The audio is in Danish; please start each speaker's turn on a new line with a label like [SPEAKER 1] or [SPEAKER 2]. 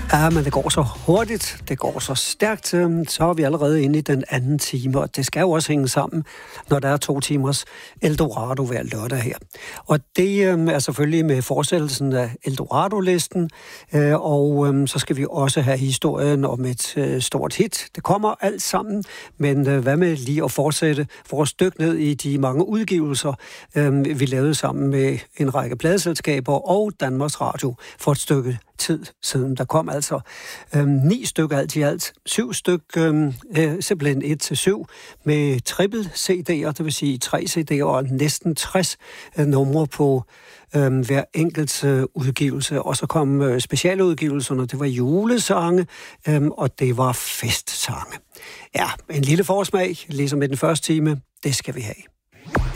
[SPEAKER 1] Ja, men det går så hurtigt, det går så stærkt, så er vi allerede inde i den anden time, og det skal jo også hænge sammen, når der er 2 timers Eldorado hver lørdag her. Og det er selvfølgelig med fortsættelsen af Eldorado-listen, og så skal vi også have historien om et stort hit. Det kommer alt sammen, men hvad med lige at fortsætte vores dyk ned i de mange udgivelser, vi lavede sammen med en række pladeselskaber og Danmarks Radio for et stykke tid siden. Der kom altså 9 stykker alt i alt. 7 stykker, simpelthen 1-7, med triple CD'er, det vil sige 3 CD'er og næsten 60 numre på hver enkelt udgivelse. Og så kom specialudgivelserne, det var julesange, og det var festsange. Ja, en lille forsmag, ligesom i den første time, det skal vi have.